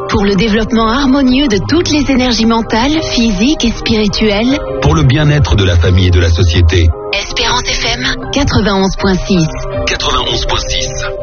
Pour le développement harmonieux de toutes les énergies mentales, physiques et spirituelles. Pour le bien-être de la famille et de la société. Espérance FM 91.6. 91.6.